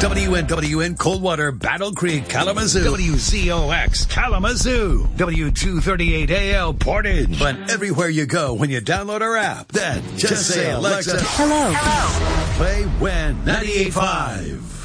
WNWN Coldwater, Battle Creek, Kalamazoo. WZOX, Kalamazoo. W238AL, Portage. But everywhere you go when you download our app, then just say, Alexa, Hello. play WIN 98.5.